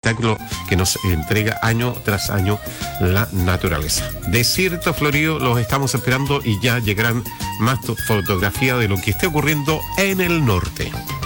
espectáculo que nos entrega año tras año la naturaleza. Desierto Florido, los estamos esperando y ya llegarán más fotografías de lo que esté ocurriendo en el norte.